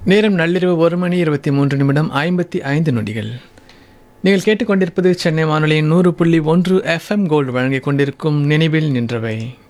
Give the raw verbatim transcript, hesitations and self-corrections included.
நேரம் நள்ளிரவு ஒரு மணி இருபத்தி மூன்று நிமிடம் ஐம்பத்தி ஐந்து நொடிகள். நீங்கள் கேட்டுக்கொண்டிருப்பது சென்னை வானொலியின் நூறு புள்ளி ஒன்று எஃப்எம் கோல்டு வழங்கிக் கொண்டிருக்கும் நினைவில் நின்றவை.